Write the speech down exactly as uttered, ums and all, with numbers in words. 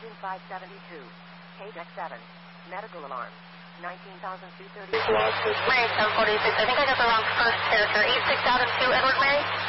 Engine five seventy-two. K D E C seven. Medical alarm. nineteen thousand two hundred thirty. Mary seven forty-six. I think I got the wrong first character. eight six out of two, Edward Mary.